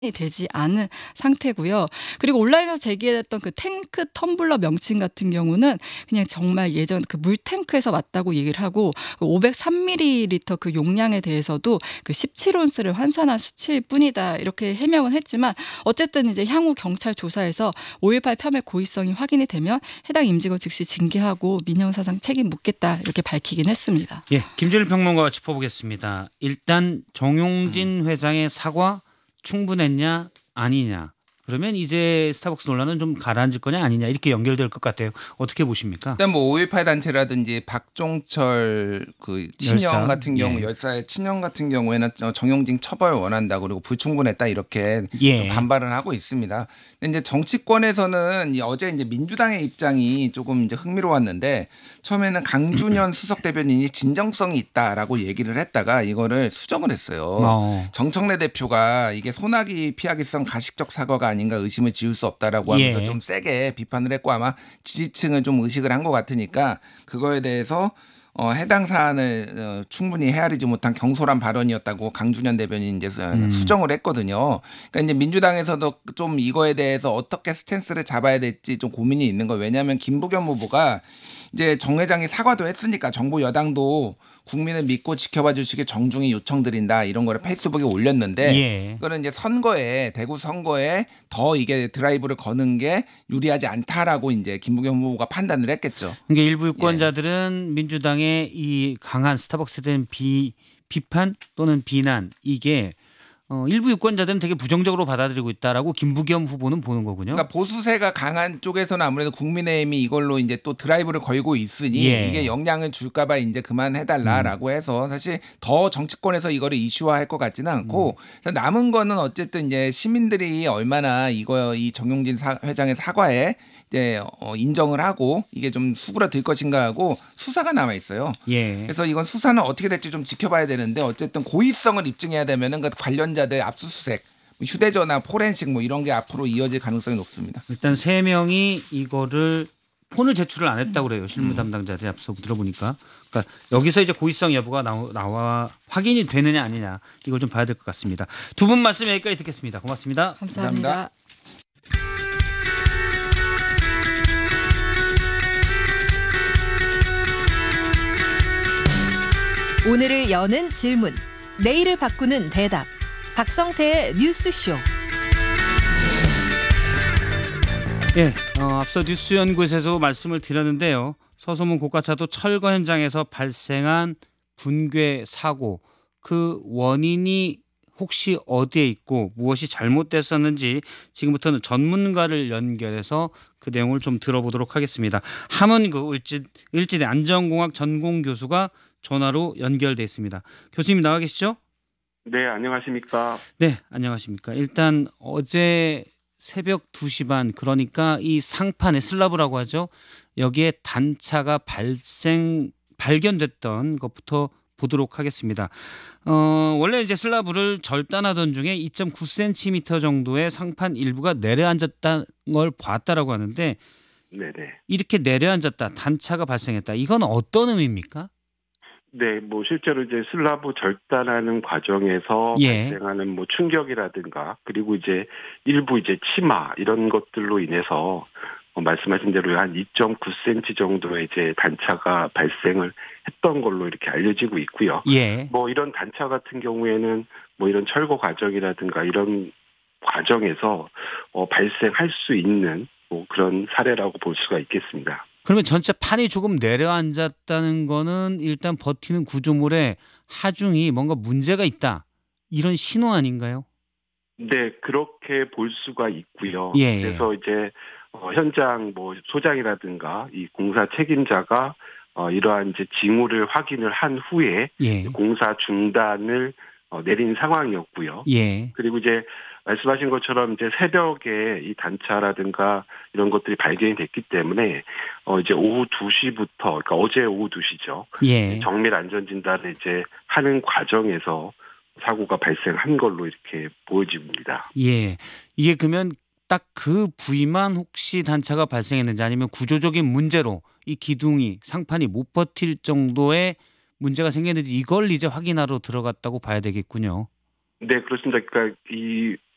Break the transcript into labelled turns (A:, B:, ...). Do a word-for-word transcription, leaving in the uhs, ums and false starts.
A: 이 되지 않은 상태고요. 그리고 온라인에서 제기했던 그 탱크 텀블러 명칭 같은 경우는 그냥 정말 예전 그 물탱크에서 왔다고 얘기를 하고 그 오백삼 밀리리터 그 용량에 대해서도 그 십칠 온스를 환산한 수치일 뿐이다. 이렇게 해명은 했지만 어쨌든 이제 향후 경찰 조사에서 오일팔 폄훼 고의성이 확인이 되면 해당 임직원 즉시 징계하고 민형사상 책임 묻겠다. 이렇게 밝히긴 했습니다.
B: 예, 김준일 평론가와 짚어보겠습니다. 일단 정용진 회장의 사과 충분했냐 아니냐. 그러면 이제 스타벅스 논란은 좀 가라앉을 거냐 아니냐 이렇게 연결될 것 같아요. 어떻게 보십니까?
C: 일단 뭐 오일팔 단체라든지 박종철 그 친형
B: 열사.
C: 같은 경우
B: 예.
C: 열사의 친형 같은 경우에는 정용진 처벌 원한다 그리고 불충분했다 이렇게
B: 예.
C: 반발을 하고 있습니다. 근데 이제 정치권에서는 어제 이제 민주당의 입장이 조금 이제 흥미로웠는데 처음에는 강준현 수석 대변인이 진정성이 있다라고 얘기를 했다가 이거를 수정을 했어요.
B: 어.
C: 정청래 대표가 이게 소나기 피하기성 가식적 사과가 아닌가 의심을 지울 수 없다라고 하면서
B: 예.
C: 좀 세게 비판을 했고 아마 지지층을 좀 의식을 한 것 같으니까 그거에 대해서 어, 해당 사안을 어, 충분히 헤아리지 못한 경솔한 발언이었다고 강준현 대변인이 이제
B: 음.
C: 수정을 했거든요. 그러니까 이제 민주당에서도 좀 이거에 대해서 어떻게 스탠스를 잡아야 될지 좀 고민이 있는 거예요. 왜냐하면 김부겸 후보가 이제 정 회장이 사과도 했으니까 정부 여당도 국민을 믿고 지켜봐 주시길 정중히 요청드린다 이런 거를 페이스북에 올렸는데
B: 예.
C: 그거는 이제 선거에 대구 선거에 더 이게 드라이브를 거는 게 유리하지 않다라고 이제 김부겸 후보가 판단을 했겠죠.
B: 그러니까 일부 유권자들은 민주당의 이 강한 스타벅스에 대한 비, 비판 또는 비난 이게 어, 일부 유권자들은 되게 부정적으로 받아들이고 있다라고 김부겸 후보는 보는 거군요.
C: 그러니까 보수세가 강한 쪽에서는 아무래도 국민의힘이 이걸로 이제 또 드라이브를 걸고 있으니
B: 예.
C: 이게 영향을 줄까봐 이제 그만해달라라고
B: 음.
C: 해서 사실 더 정치권에서 이거를 이슈화할 것 같지는 않고 음. 남은 거는 어쨌든 이제 시민들이 얼마나 이거 이 정용진 사, 회장의 사과에 이제 어, 인정을 하고 이게 좀 수그러들 것인가 하고 수사가 남아 있어요.
B: 예.
C: 그래서 이건 수사는 어떻게 될지 좀 지켜봐야 되는데 어쨌든 고의성을 입증해야 되면은 그 관련자들 압수수색, 휴대전화, 포렌식 뭐 이런 게 앞으로 이어질 가능성이 높습니다.
B: 일단 세 명이 이거를 폰을 제출을 안 했다고 그래요. 실무 담당자들이 앞서 들어보니까. 그러니까 여기서 이제 고의성 여부가 나와, 나와 확인이 되느냐 아니냐 이걸 좀 봐야 될 것 같습니다. 두 분 말씀 여기까지 듣겠습니다. 고맙습니다.
A: 감사합니다.
C: 감사합니다.
D: 오늘을 여는 질문, 내일을 바꾸는 대답. 박성태의 뉴스쇼.
B: 예, 어, 앞서 뉴스 연구소에서 말씀을 드렸는데요. 서소문 고가차도 철거 현장에서 발생한 붕괴 사고 그 원인이 혹시 어디에 있고 무엇이 잘못됐었는지 지금부터는 전문가를 연결해서 그 내용을 좀 들어보도록 하겠습니다. 함은구 을지, 을지대 안전공학 전공 교수가 전화로 연결돼 있습니다. 교수님 나와 계시죠?
E: 네, 안녕하십니까.
B: 네, 안녕하십니까. 일단 어제 새벽 두 시 반 그러니까 이 상판에 슬라브라고 하죠. 여기에 단차가 발생 발견됐던 것부터 보도록 하겠습니다. 어, 원래 이제 슬라브를 절단하던 중에 이 점 구 센티미터 정도의 상판 일부가 내려앉았다는 걸 봤다라고 하는데
E: 네네.
B: 이렇게 내려앉았다, 단차가 발생했다. 이건 어떤 의미입니까?
E: 네, 뭐 실제로 이제 슬라브 절단하는 과정에서
B: 예.
E: 발생하는 뭐 충격이라든가 그리고 이제 일부 이제 치마 이런 것들로 인해서 어, 말씀하신 대로 한 이 점 구 센티미터 정도의 이제 단차가 발생을 했던 걸로 이렇게 알려지고 있고요.
B: 예.
E: 뭐 이런 단차 같은 경우에는 뭐 이런 철거 과정이라든가 이런 과정에서 어, 발생할 수 있는 뭐 그런 사례라고 볼 수가 있겠습니다.
B: 그러면 전체 판이 조금 내려앉았다는 거는 일단 버티는 구조물의 하중이 뭔가 문제가 있다. 이런 신호 아닌가요?
E: 네, 그렇게 볼 수가 있고요.
B: 예.
E: 그래서 이제 어, 현장 뭐 소장이라든가 이 공사 책임자가 어, 이러한 이제 징후를 확인을 한 후에
B: 예.
E: 공사 중단을 어, 내린 상황이었고요.
B: 예.
E: 그리고 이제 말씀하신 것처럼 이제 새벽에 이 단차라든가 이런 것들이 발견이 됐기 때문에 어 이제 오후 두 시부터 그러니까 어제 오후 두 시죠.
B: 예.
E: 정밀 안전 진단을 이제 하는 과정에서 사고가 발생한 걸로 이렇게 보여집니다.
B: 예. 이게 그러면 딱 그 부위만 혹시 단차가 발생했는지 아니면 구조적인 문제로 이 기둥이 상판이 못 버틸 정도의 문제가 생겼는지 이걸 이제 확인하러 들어갔다고 봐야 되겠군요.
E: 네, 그렇습니다. 그러니까 이